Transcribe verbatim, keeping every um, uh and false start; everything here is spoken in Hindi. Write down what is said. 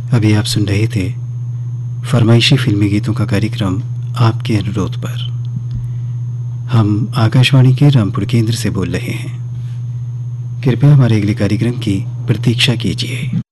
अभी आप सुन रहे थे फरमाइशी फिल्मी गीतों का कार्यक्रम आपके अनुरोध पर। हम आकाशवाणी के रामपुर केंद्र से बोल रहे हैं। कृपया हमारे अगले कार्यक्रम की प्रतीक्षा कीजिए।